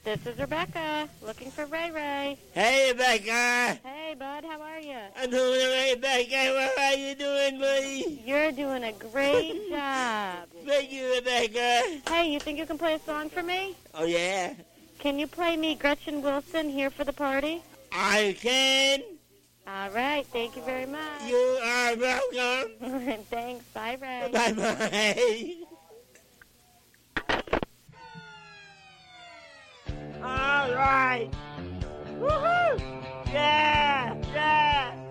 This is Rebecca, looking for Ray Ray. Hey, Rebecca. Hey, bud, how are you? I'm doing all right, Rebecca. What are you doing, buddy? You're doing a great job. Thank you, Rebecca. Hey, you think you can play a song for me? Oh, yeah? Can you play me Gretchen Wilson, Here for the Party? I can. All right, thank you very much. You are welcome. Thanks, bye, Ray. Bye-bye.